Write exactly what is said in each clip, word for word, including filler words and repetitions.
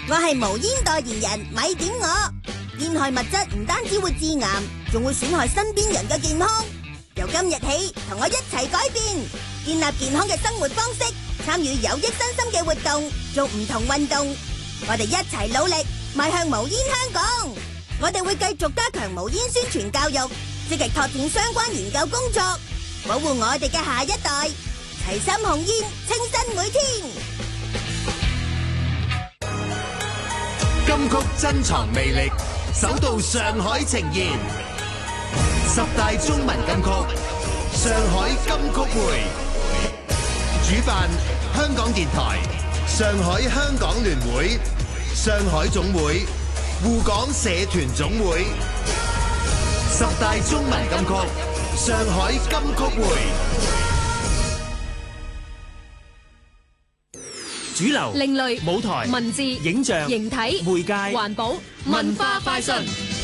我係無煙代言人，咪點我。煙害物質唔單止會致癌，仲會損害身邊人嘅健康。由今日起，同我一齊改變，建立健康嘅生活方式，參與有益身心嘅活動，做唔同運動。我哋一齊努力，邁向無煙香港。我哋會繼續加強無煙宣傳教育，積極拓展相關研究工作，保護我哋嘅下一代。齊心控煙，清新每天。 金曲珍藏魅力，首度上海呈現十大中文金曲，上海金曲會，主辦香港電台、上海香港聯會、上海總會、滬港社團總會。十大中文金曲，上海金曲會。 主流、 另類、 舞台、 文字、 影像、 形體、 媒介、 環保、文化快訊。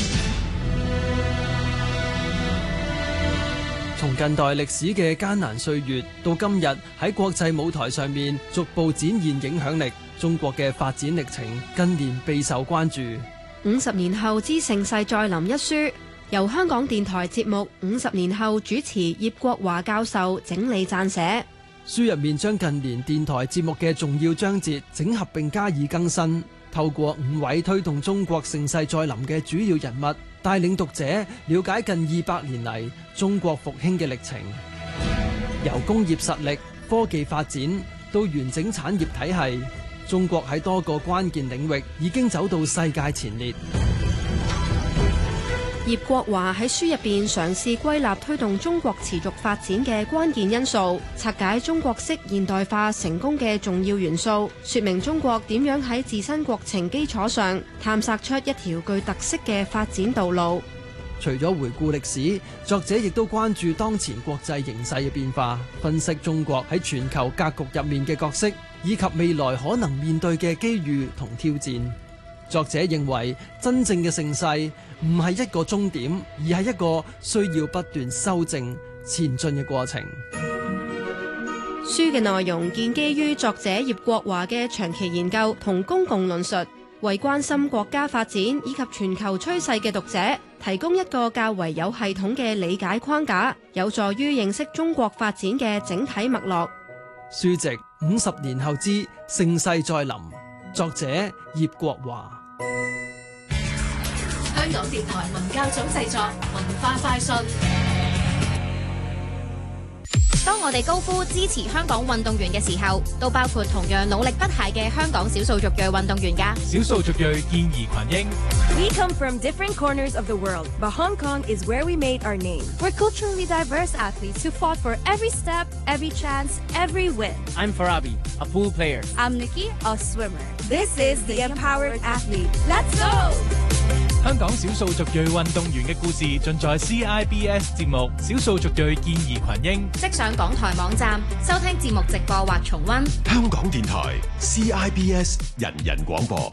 從近代歷史嘅艱難歲月到今日喺國際舞台上面逐步展現影響力，中國嘅發展歷程近年備受關注。 五十年後之盛世再臨一書，由香港電台節目五十年後主持葉國華教授整理撰寫。 書入面將近年電台節目嘅重要章節整合並加以更新，透過五位推動中國盛世再臨嘅主要人物，帶領讀者了解近二百年嚟中國復興嘅歷程，由工業實力、科技發展到完整產業體系，中國喺多個關鍵領域已經走到世界前列。 葉國華喺書入邊嘗試歸納推動中國持續發展嘅關鍵因素，拆解中國式現代化成功嘅重要元素，說明中國點樣喺自身國情基礎上探索出一條具特色嘅發展道路。 除咗回顧歷史，作者亦都關注當前國際形勢嘅變化，分析中國喺全球格局入面嘅角色，以及未來可能面對嘅機遇同挑戰。作者認為，真正嘅盛世唔係一個終點，而係一個需要不斷修正前進嘅過程。 書嘅內容建基於作者葉國華嘅長期研究同公共論述，為關心國家發展以及全球趨勢嘅讀者提供一個較為有系統嘅理解框架，有助於認識中國發展嘅整體脈絡。 書籍《五十年後之盛世再臨》，作者葉國華。 香港電台文教組製作，文化快訊。 當我哋高呼支持香港運動員嘅時候，都包括同樣努力不懈嘅香港少數族裔運動員㗎。 少數族裔見疑群英。 We come from different corners of the world, but Hong Kong is where we made our name. We're culturally diverse athletes who fought for every step, every chance, every win. I'm Farabi, a pool player. I'm Nikki, a swimmer. This is the empowered athlete. Let's go! 香港少數族裔運動員嘅故事盡在 C I B S 節目《少數族裔見疑群英》， 即上港台網站收聽節目直播或重溫。 香港電台 C I B S 人人廣播。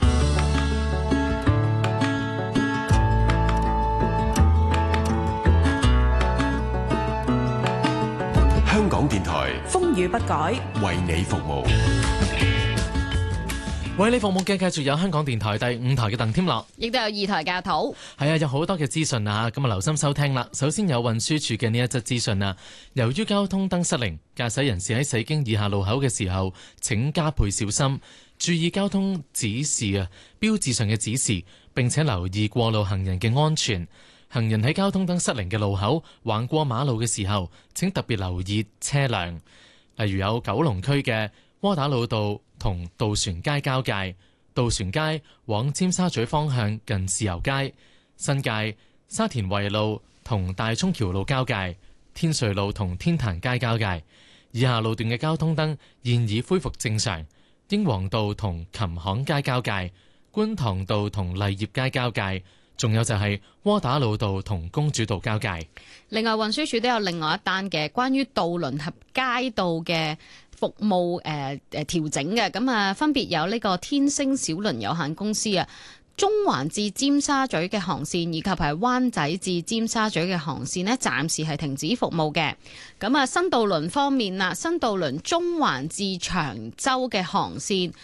香港電台風雨不改， 為你服務。 為你服務嘅繼續有香港電台第五台嘅鄧添樂， 亦都有二台教土。 係啊，有好多嘅資訊啊，咁啊留心收聽啦。首先有運輸署嘅呢一則資訊啊，由於交通燈失靈，駕駛人士喺駛經以下路口嘅時候，請加倍小心，注意交通指示啊，標誌上嘅指示，並且留意過路行人嘅安全。行人喺交通燈失靈嘅路口橫過馬路嘅時候，請特別留意車輛。例如有九龍區嘅窩打老道同渡船街交界，渡船街往尖沙咀方向近豉油街；新界沙田圍路同大涌橋路交界，天瑞路同天壇街交界。以下路段嘅交通燈現已恢復正常。英皇道同琴行街交界，觀塘道同麗業街交界，仲有就係窩打老道同公主道交界。 另外運輸署都有另外一單嘅關於渡輪及街道嘅服務誒誒調整嘅，咁啊分別有呢個天星小輪有限公司啊，中環至尖沙咀嘅航線以及係灣仔至尖沙咀嘅航線呢，暫時係停止服務嘅。咁啊新渡輪方面啦，新渡輪中環至長洲嘅航線，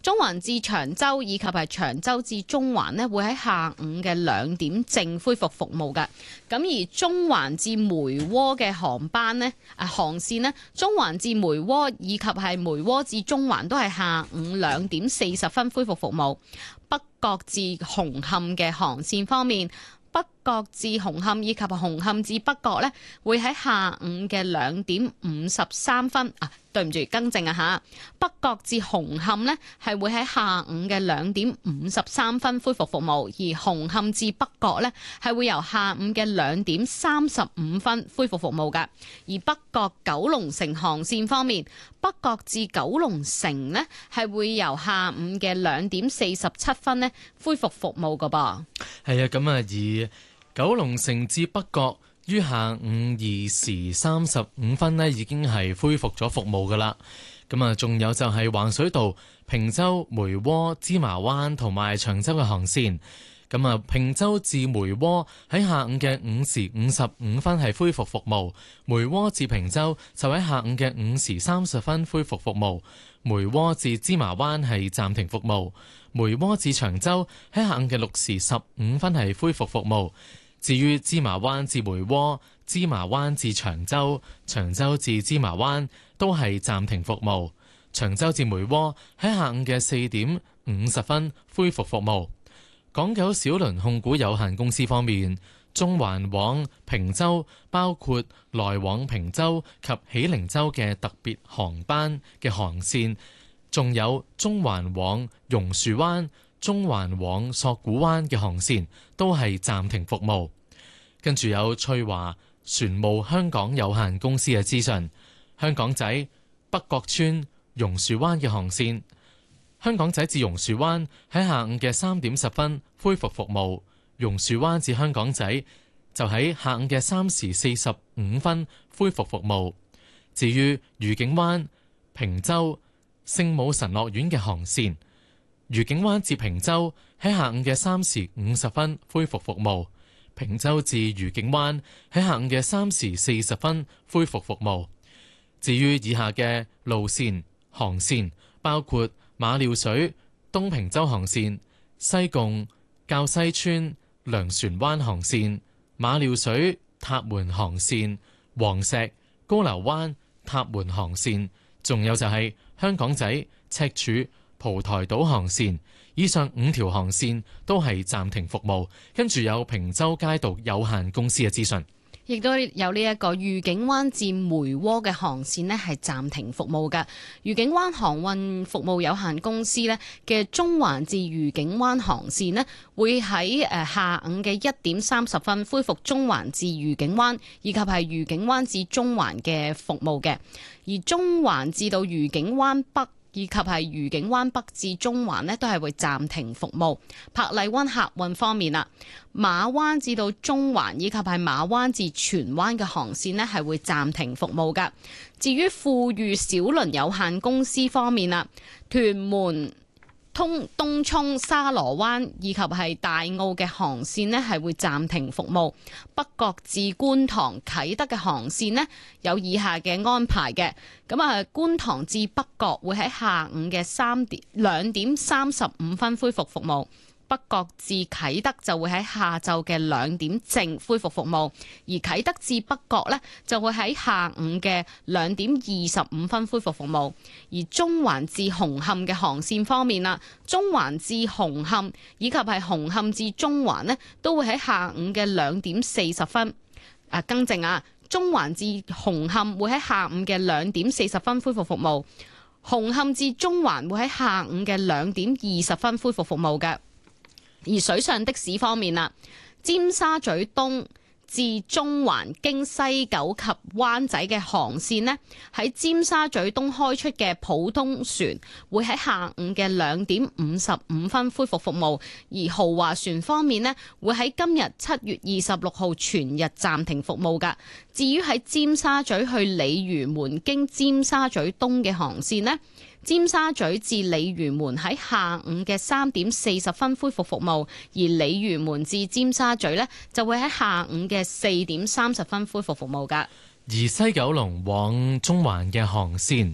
中環至長洲以及係長洲至中環呢，會喺下午嘅兩點正恢復服務嘅。咁而中環至梅窩嘅航班呢，啊航線呢，中環至梅窩以及係梅窩至中環都係下午兩點四十分恢復服務。北角至紅磡嘅航線方面，北角至紅磡以及紅磡至北角呢，會喺下午嘅兩點五十三分啊，對唔住，更正啊嚇，北角至紅磡呢係會喺下午嘅兩點五十三分恢復服務，而紅磡至北角呢係會由下午嘅兩點三十五分恢復服務㗎。而北角九龍城航線方面，北角至九龍城呢係會由下午嘅兩點四十七分呢恢復服務㗎噃。 係啊，咁啊，而九龍城至北角於下午二時三十五分呢已經係恢復咗服務㗎啦。咁啊，仲有就係橫水道、坪洲、梅窩、芝麻灣同埋長洲嘅航線。咁啊，坪洲至梅窩喺下午嘅五時五十五分係恢復服務，梅窩至坪洲就喺下午嘅五時三十分恢復服務，梅窩至芝麻灣係暫停服務，梅窩至長洲喺下午嘅六時十五分係恢復服務。至於芝麻灣至梅窩、芝麻灣至長洲、長洲至芝麻灣都係暫停服務，長洲至梅窩喺下午嘅四點五十分恢復服務。港九小輪控股有限公司方面，中環往坪洲包括來往坪洲及喜靈洲嘅特別航班嘅航線，仲有中環往榕樹灣、中環往索罟灣嘅航線都係暫停服務。跟住有翠華船務香港有限公司嘅資訊，香港仔北角村榕樹灣嘅航線，香港仔至榕樹灣喺下午嘅三點十分恢復服務，榕樹灣至香港仔就喺下午嘅三時四十五分恢復服務。至於愉景灣、坪洲、聖母神樂園嘅航線，愉景灣至坪洲喺下午嘅三時五十分恢復服務，坪洲至愉景灣喺下午嘅三時四十分恢復服務。至於以下嘅路線航線，包括馬料水東坪洲航線、西貢滘西村糧船灣航線、馬料水塔門航線、黃石高流灣塔門航線，仲有就係香港仔赤柱蒲台島航線。以上五條航線都係暫停服務。跟住有坪洲街道有限公司嘅資訊， 亦都有呢一個愉景灣至梅窩嘅航線呢係暫停服務嘅。愉景灣航運服務有限公司呢嘅中環至愉景灣航線呢會喺誒下午嘅一點三十分恢復中環至愉景灣以及係愉景灣至中環嘅服務嘅。而中環至到愉景灣北以及係愉景灣北至中環呢都係會暫停服務。珀麗灣客運方面啦，馬灣至到中環以及係馬灣至荃灣嘅航線呢係會暫停服務㗎。至於富裕小輪有限公司方面啦，屯門通東涌沙螺灣以及係大澳嘅航線呢係會暫停服務。北角至觀塘啟德嘅航線呢有以下嘅安排嘅。咁啊，觀塘至北角會喺下午嘅三點兩點三十五分恢復服務。北角至啟德就會喺下晝嘅兩點正恢復服務，而啟德至北角呢就會喺下午嘅兩點二十五分恢復服務。而中環至紅磡嘅航線方面啦，中環至紅磡以及係紅磡至中環呢都會喺下午嘅兩點四十分。啊，更正啊，中環至紅磡會喺下午嘅兩點四十分恢復服務，紅磡至中環會喺下午嘅兩點二十分恢復服務嘅。而水上的士方面啦，尖沙咀東至中環經西九及灣仔嘅航線呢，喺尖沙咀東開出嘅普通船會喺下午嘅兩點五十五分恢復服務，而豪華船方面呢，會喺今日七月二十六號全日暫停服務㗎。至於喺尖沙咀去鯉魚門經尖沙咀東嘅航線呢，尖沙咀至鯉魚門喺下午嘅三點四十分恢復服務，而鯉魚門至尖沙咀呢就會喺下午嘅四點三十分恢復服務㗎。 而西九龍往中環嘅航線，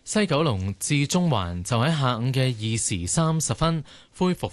西九龍至中環就喺下午嘅二時三十分恢復